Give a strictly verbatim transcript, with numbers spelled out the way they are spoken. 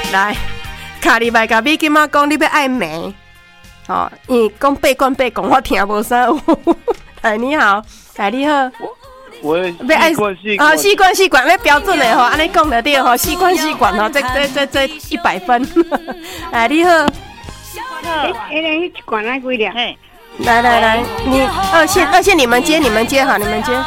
来，卡里麦甲你今仔讲你要爱美，哦，因为讲八罐八罐我听无啥有。哎，你好，哎，你好。 我要爱习惯习惯，啊，习惯习惯，那标准的吼，安尼讲就对吼，习惯习惯吼，这这这这一百分。哎，你好。 哎，哎，一罐那几两？ 来来来，你二线二线你们接你们接好，你们接。